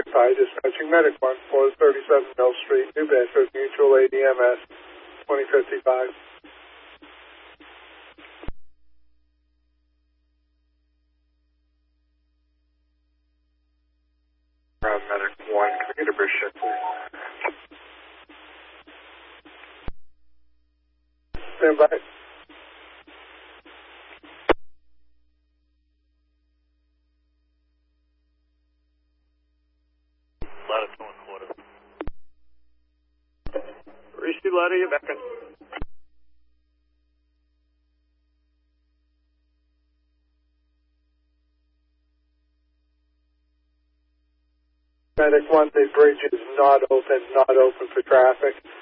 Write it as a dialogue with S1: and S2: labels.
S1: Hi, dispatching Medic 1, 437 Mill Street, New Bedford, Mutual ADMS, 2055. Medic 1, can we get a bridge check, please? Stand by.
S2: Latitude 1/4.
S1: Receive ladder, you're back in. Medic 1, the bridge is not open for traffic.